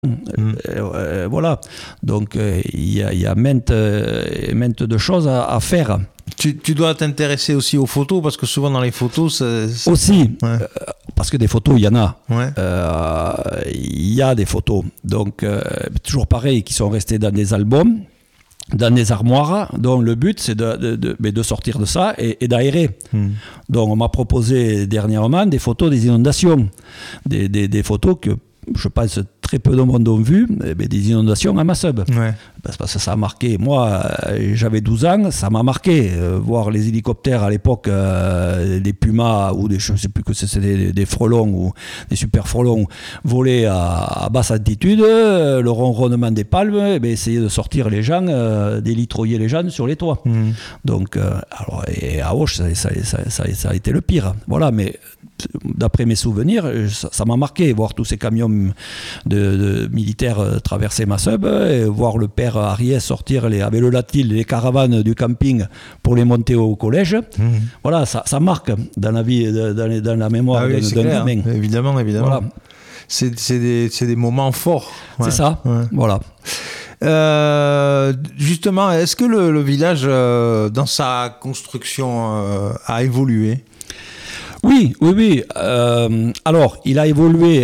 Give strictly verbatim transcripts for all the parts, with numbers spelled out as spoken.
Mmh. Euh, voilà, donc il euh, y a, y a maintes, euh, maintes de choses à, à faire. Tu, tu dois t'intéresser aussi aux photos, parce que souvent dans les photos... C'est, c'est... Aussi, ouais. euh, parce que des photos, il y en a. Il ouais. euh, y a des photos. Donc, euh, toujours pareil, qui sont restées dans des albums, dans des armoires, dont le but, c'est de, de, de, de sortir de ça et, et d'aérer. Mmh. Donc, on m'a proposé dernièrement des photos des inondations. Des, des, des photos que... je pense très peu de monde ont vu, mais des inondations à Massub. Ouais. Parce que ça a marqué. Moi, j'avais douze ans, ça m'a marqué. Euh, voir les hélicoptères à l'époque, euh, des Pumas ou des, je ne sais plus que c'était des, des frelons ou des super frelons voler à, à basse altitude, euh, le ronronnement des palmes, et bien, essayer de sortir les gens, euh, d'élitroyer les gens sur les toits. Mmh. Donc, euh, alors, et à Auch, ça, ça, ça, ça, ça a été le pire. Voilà, mais d'après mes souvenirs, ça, ça m'a marqué, voir tous ces camions de, de militaires traverser Massub, et voir le père Ariès sortir les, avec le Latil, les caravanes du camping pour les monter au collège. Mmh. Voilà, ça, ça marque dans la vie, dans, les, dans la mémoire ah oui, d'un, d'un gamin. Évidemment, évidemment. Voilà. C'est, c'est, des, c'est des moments forts. Ouais. C'est ça, ouais. Voilà. Euh, justement, est-ce que le, le village, euh, dans sa construction, euh, a évolué ? Oui, oui, oui. Euh, alors, il a évolué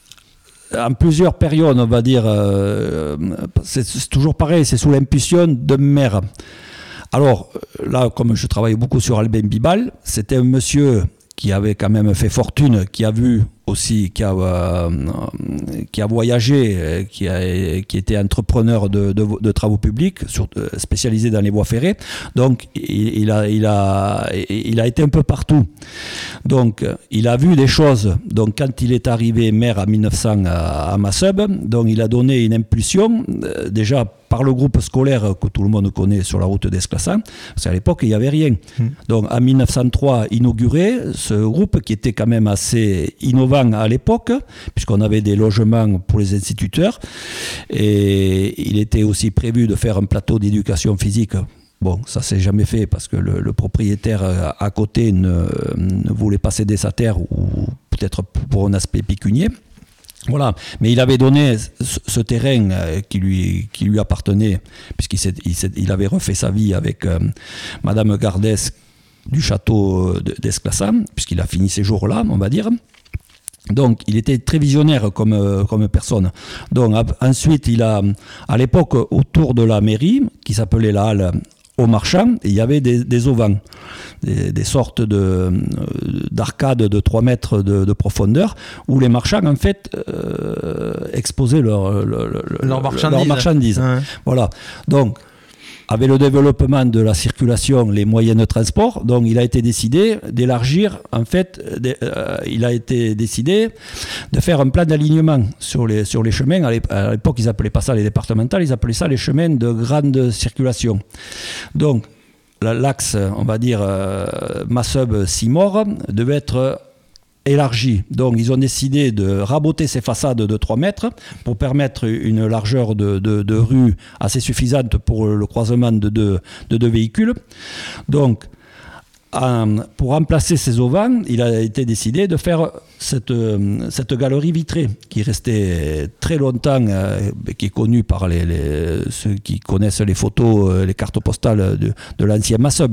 en plusieurs périodes, on va dire. Euh, c'est, c'est toujours pareil, c'est sous l'impulsion d'un maire. Alors, là, comme je travaille beaucoup sur Albin Bibal, c'était un monsieur qui avait quand même fait fortune, qui a vu aussi, qui a, euh, qui a voyagé, qui, a, qui était entrepreneur de, de, de travaux publics, sur, spécialisé dans les voies ferrées. Donc, il, il, a, il, a, il a été un peu partout. Donc, il a vu des choses. Donc, quand il est arrivé maire en mille neuf cents à, à Massub, donc il a donné une impulsion, euh, déjà par le groupe scolaire que tout le monde connaît sur la route d'Esclassan, parce qu'à l'époque, il n'y avait rien. Mmh. Donc, en mille neuf cent trois, inauguré ce groupe qui était quand même assez innovant à l'époque, puisqu'on avait des logements pour les instituteurs, et il était aussi prévu de faire un plateau d'éducation physique. Bon, ça s'est jamais fait parce que le, le propriétaire à côté ne, ne voulait pas céder sa terre, ou peut-être pour un aspect pécunier. Voilà, mais il avait donné ce, ce terrain euh, qui, lui, qui lui appartenait, puisqu'il s'est, il, s'est, il avait refait sa vie avec euh, Madame Gardès du château d'Esclassan, puisqu'il a fini ses jours là, on va dire. Donc, il était très visionnaire comme, euh, comme personne. Donc, a, ensuite, il a, à l'époque, autour de la mairie, qui s'appelait la halle aux marchands, il y avait des, des auvents, des, des sortes de, d'arcades de trois mètres de, de profondeur, où les marchands, en fait, euh, exposaient leur, leur, leur, leur marchandise. Leur marchandise. Ouais. Voilà. Donc, avec le développement de la circulation, les moyens de transport, donc il a été décidé d'élargir, en fait, de, euh, il a été décidé de faire un plan d'alignement sur les, sur les chemins. À l'époque, ils n'appelaient pas ça les départementales, ils appelaient ça les chemins de grande circulation. Donc, l'axe, on va dire, euh, Massub-Simore devait être élargi. Donc, ils ont décidé de raboter ces façades de trois mètres pour permettre une largeur de, de, de rue assez suffisante pour le croisement de deux, de deux véhicules. Donc, en, pour remplacer ces auvents, il a été décidé de faire cette, cette galerie vitrée qui restait très longtemps, euh, qui est connue par les, les, ceux qui connaissent les photos, les cartes postales de, de l'ancien Massub.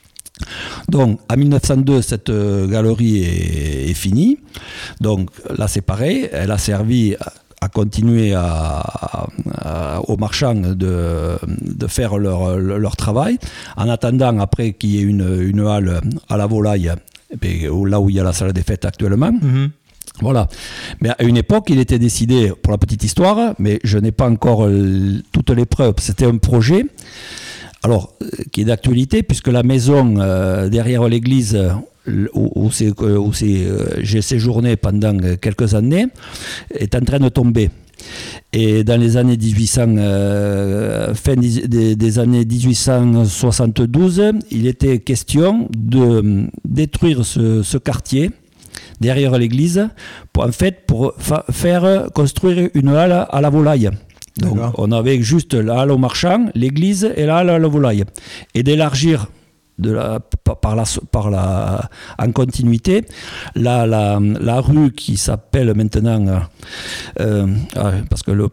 Donc, en mille neuf cent deux, cette euh, galerie est, est finie. Donc, là, c'est pareil. Elle a servi à, à continuer à, à, à, aux marchands de, de faire leur, leur travail. En attendant, après qu'il y ait une, une halle à la Volaille, là où il y a la salle des fêtes actuellement. Mm-hmm. Voilà. Mais à une époque, il était décidé, pour la petite histoire, mais je n'ai pas encore euh, toutes les preuves, c'était un projet. Alors, qui est d'actualité, puisque la maison euh, derrière l'église où, où, c'est, où c'est, euh, j'ai séjourné pendant quelques années est en train de tomber. Et dans les années dix-huit cents, euh, fin des, des années dix-huit cent soixante-douze, il était question de détruire ce, ce quartier derrière l'église pour, en fait, pour fa- faire construire une halle à la Volaille. Donc, on avait juste la halle aux marchands, l'église et la halle à la Volaille. Et d'élargir de la, par la, par la, en continuité. La, la, la rue qui s'appelle maintenant, euh, parce que le,